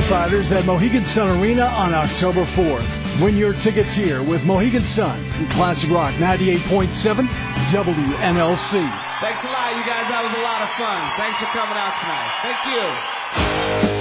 Foo Fighters at Mohegan Sun Arena on October 4th. Win your tickets here with Mohegan Sun and Classic Rock 98.7 WNLC. Thanks a lot, you guys. That was a lot of fun. Thanks for coming out tonight. Thank you.